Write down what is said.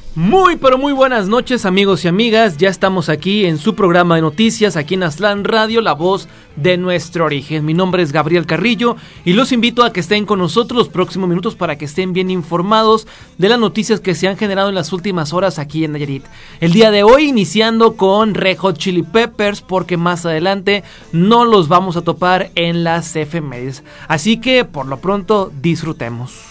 Muy pero muy buenas noches, amigos y amigas. Ya estamos aquí en su programa de noticias, aquí en Aztlán Radio, la voz de nuestro origen. Mi nombre es Gabriel Carrillo y los invito a que estén con nosotros los próximos minutos para que estén bien informados de las noticias que se han generado en las últimas horas aquí en Nayarit. El día de hoy iniciando con Red Hot Chili Peppers, porque más adelante no los vamos a topar en las efemérides. Así que por lo pronto disfrutemos.